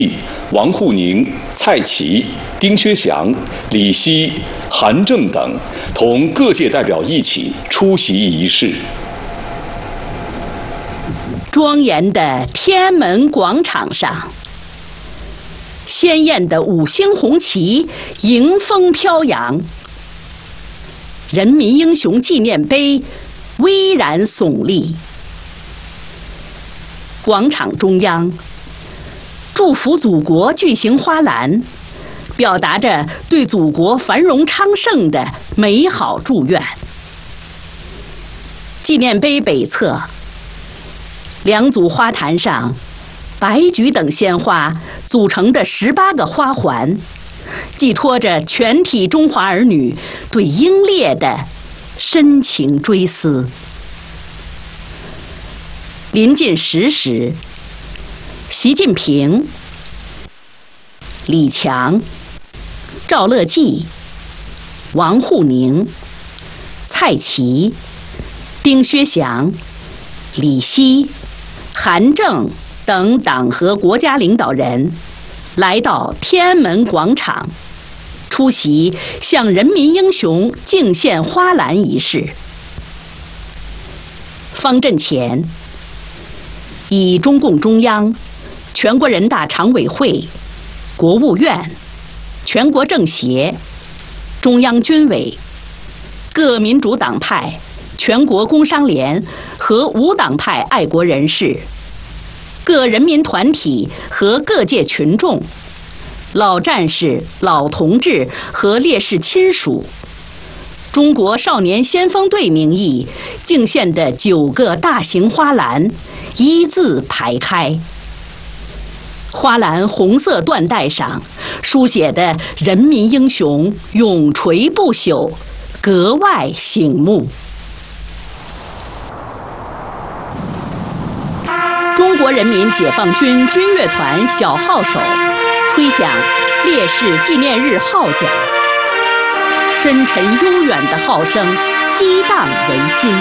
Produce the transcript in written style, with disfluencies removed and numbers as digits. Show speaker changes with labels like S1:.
S1: 王沪宁、蔡奇、丁薛祥、李希、韩正等同各界代表一起出席仪式。
S2: 庄严的天安门广场上，鲜艳的5星红旗迎风飘扬，人民英雄纪念碑巍然耸立。广场中央，祝福祖国巨型花篮，表达着对祖国繁荣昌盛的美好祝愿。纪念碑北侧，2组花坛上，白菊等鲜花组成的18个花环，寄托着全体中华儿女对英烈的深情追思。临近10时，习近平、李强、赵乐际、王沪宁、蔡奇、丁薛祥、李希、韩正等党和国家领导人来到天安门广场，出席向人民英雄敬献花篮仪式。方阵前，以中共中央、全国人大常委会、国务院、全国政协、中央军委、各民主党派、全国工商联和无党派爱国人士、各人民团体和各界群众、老战士、老同志和烈士亲属，中国少年先锋队名义敬献的9个大型花篮一字排开。花篮红色缎带上书写的人民英雄永垂不朽，格外醒目。中国人民解放军军乐团小号手吹响烈士纪念日号角，深沉悠远的号声激荡人心。